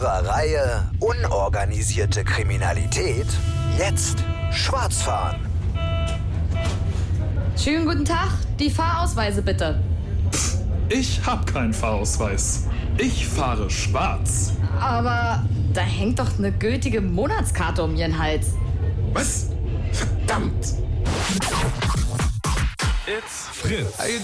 unserer Reihe Unorganisierte Kriminalität jetzt schwarz fahren. Schönen guten Tag, die Fahrausweise bitte. Ich hab keinen Fahrausweis. Ich fahre schwarz. Aber da hängt doch eine gültige Monatskarte um Ihren Hals. Was? Verdammt! It's Fritz.